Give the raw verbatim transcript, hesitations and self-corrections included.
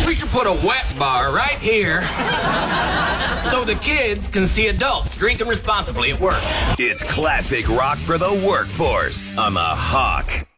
We should put a wet bar right here so the kids can see adults drinking responsibly at work. It's classic rock for the workforce on the Hawk.